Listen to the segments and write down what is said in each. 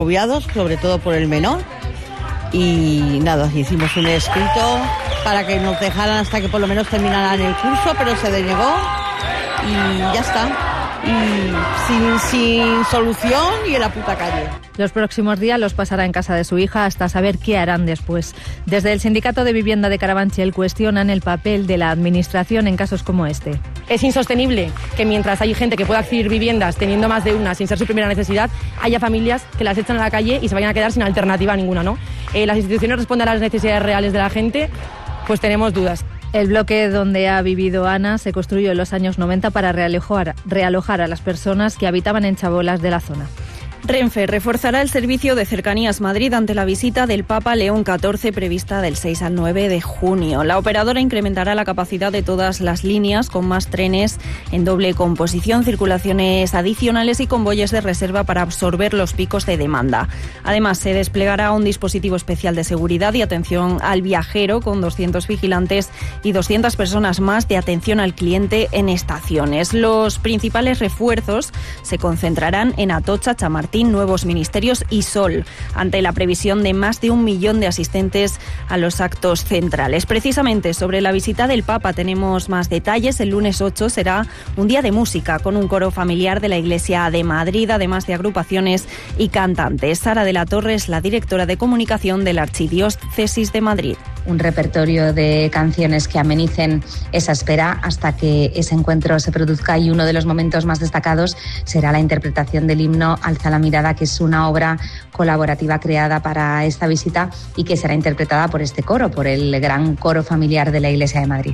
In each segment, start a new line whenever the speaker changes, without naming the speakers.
agobiados, sobre todo por el menor. Y nada, hicimos un escrito para que nos dejaran hasta que por lo menos terminaran el curso, pero se denegó y ya está. Y sin solución y en la puta calle.
Los próximos días los pasará en casa de su hija hasta saber qué harán después. Desde el Sindicato de Vivienda de Carabanchel cuestionan el papel de la administración en casos como este.
Es insostenible que mientras hay gente que pueda adquirir viviendas teniendo más de una sin ser su primera necesidad, haya familias que las echan a la calle y se vayan a quedar sin alternativa ninguna, ¿no? Las instituciones responden a las necesidades reales de la gente, pues tenemos dudas.
El bloque donde ha vivido Ana se construyó en los años 90 para realojar a las personas que habitaban en chabolas de la zona.
Renfe reforzará el servicio de Cercanías Madrid ante la visita del Papa León XIV prevista del 6 al 9 de junio. La operadora incrementará la capacidad de todas las líneas con más trenes en doble composición, circulaciones adicionales y convoyes de reserva para absorber los picos de demanda. Además, se desplegará un dispositivo especial de seguridad y atención al viajero con 200 vigilantes y 200 personas más de atención al cliente en estaciones. Los principales refuerzos se concentrarán en Atocha, Chamartín, Nuevos Ministerios y Sol, ante la previsión de más de 1 millón de asistentes a los actos centrales. Precisamente sobre la visita del Papa tenemos más detalles. El lunes 8 será un día de música con un coro familiar de la Iglesia de Madrid, además de agrupaciones y cantantes. Sara de la Torre es la directora de comunicación de la Archidiócesis de Madrid.
Un repertorio de canciones que amenicen esa espera hasta que ese encuentro se produzca, y uno de los momentos más destacados será la interpretación del himno Alza la mirada, que es una obra colaborativa creada para esta visita y que será interpretada por este coro, por el gran coro familiar de la Iglesia de Madrid.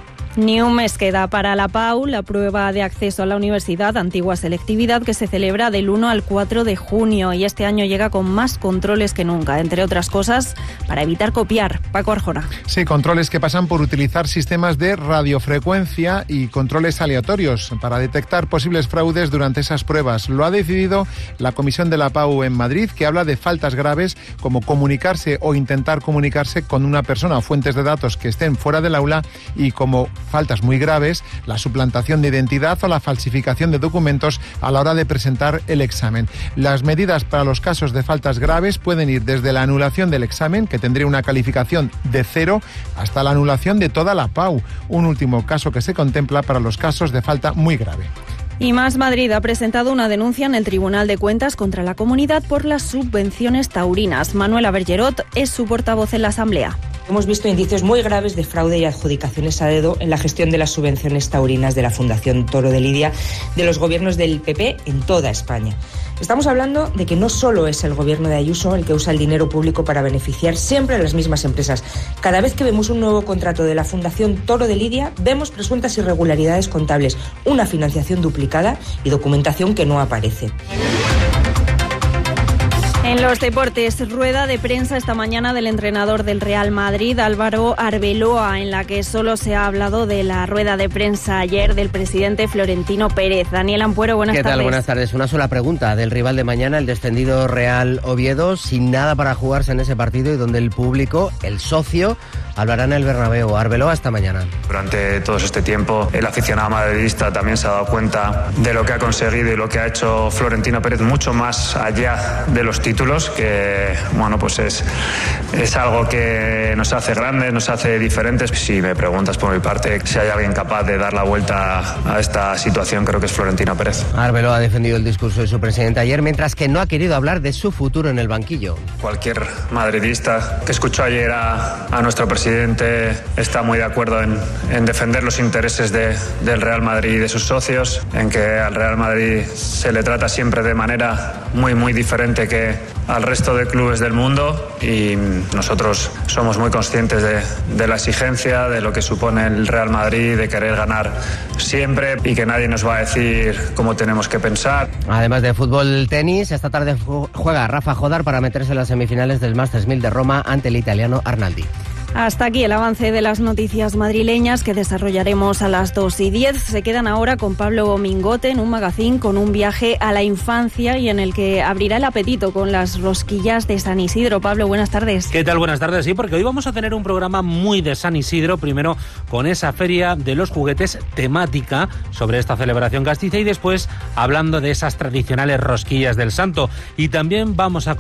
Ni un mes queda para la PAU, la prueba de acceso a la universidad, antigua selectividad, que se celebra del 1 al 4 de junio y este año llega con más controles que nunca, entre otras cosas, para evitar copiar. Paco Arjona.
Sí, controles que pasan por utilizar sistemas de radiofrecuencia y controles aleatorios para detectar posibles fraudes durante esas pruebas. Lo ha decidido la Comisión de la PAU en Madrid, que habla de faltas graves como comunicarse o intentar comunicarse con una persona o fuentes de datos que estén fuera del aula, y como faltas muy graves, la suplantación de identidad o la falsificación de documentos a la hora de presentar el examen. Las medidas para los casos de faltas graves pueden ir desde la anulación del examen, que tendría una calificación de 0, hasta la anulación de toda la PAU, un último caso que se contempla para los casos de falta muy grave.
Y Más Madrid ha presentado una denuncia en el Tribunal de Cuentas contra la comunidad por las subvenciones taurinas. Manuela Bergerot es su portavoz en la Asamblea.
Hemos visto indicios muy graves de fraude y adjudicaciones a dedo en la gestión de las subvenciones taurinas de la Fundación Toro de Lidia de los gobiernos del PP en toda España. Estamos hablando de que no solo es el gobierno de Ayuso el que usa el dinero público para beneficiar siempre a las mismas empresas. Cada vez que vemos un nuevo contrato de la Fundación Toro de Lidia, vemos presuntas irregularidades contables, una financiación duplicada y documentación que no aparece.
En los deportes, rueda de prensa esta mañana del entrenador del Real Madrid, Álvaro Arbeloa, en la que solo se ha hablado de la rueda de prensa ayer del presidente Florentino Pérez. Daniel Ampuero, buenas tardes.
¿Qué tal? Buenas tardes. Una sola pregunta del rival de mañana, el descendido Real Oviedo, sin nada para jugarse en ese partido y donde el público, el socio, hablará en el Bernabéu. Arbeloa, hasta mañana.
Durante todo este tiempo, el aficionado madridista también se ha dado cuenta de lo que ha conseguido y lo que ha hecho Florentino Pérez, mucho más allá de los títulos, que bueno, pues es algo que nos hace grandes, nos hace diferentes. Si me preguntas por mi parte si hay alguien capaz de dar la vuelta a esta situación, creo que es Florentino Pérez.
Arbeloa ha defendido el discurso de su presidente ayer, mientras que no ha querido hablar de su futuro en el banquillo.
Cualquier madridista que escuchó ayer a nuestro presidente está muy de acuerdo en defender los intereses del Real Madrid y de sus socios, en que al Real Madrid se le trata siempre de manera muy, muy diferente que al resto de clubes del mundo, y nosotros somos muy conscientes de la exigencia, de lo que supone el Real Madrid, de querer ganar siempre y que nadie nos va a decir cómo tenemos que pensar.
Además de fútbol, tenis, esta tarde juega Rafa Jodar para meterse en las semifinales del Masters 1000 de Roma ante el italiano Arnaldi.
Hasta aquí el avance de las noticias madrileñas que desarrollaremos a las 2:10. Se quedan ahora con Pablo Mingote en un magazín con un viaje a la infancia y en el que abrirá el apetito con las rosquillas de San Isidro. Pablo, buenas tardes.
¿Qué tal? Buenas tardes. Sí, porque hoy vamos a tener un programa muy de San Isidro, primero con esa feria de los juguetes temática sobre esta celebración castiza y después hablando de esas tradicionales rosquillas del santo. Y también vamos a